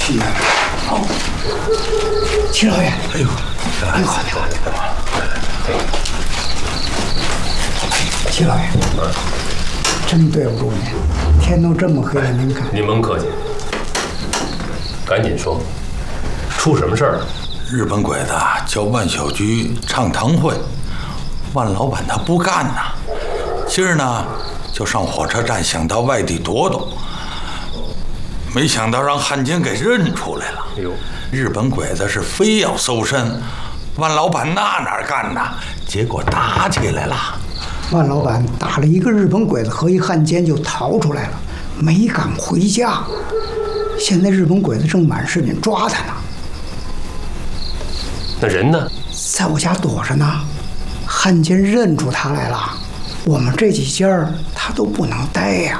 齐员，好，齐老爷，哎呦，你好，你好，齐老爷，真对不住您，天都这么黑了，您看。 您甭客气，赶紧说，出什么事儿了？ 日本鬼子叫万小菊唱堂会，万老板他不干呐。今儿呢，就上火车站想到外地躲躲，没想到让汉奸给认出来了。 哎呦， 日本鬼子是非要搜身，万老板那哪干呐？结果打起来了。 万老板打了一个日本鬼子和一汉奸就逃出来了，没敢回家。现在日本鬼子正满市里抓他呢。 那人呢？ 在我家躲着呢。汉奸认出他来了，我们这几家他都不能待呀。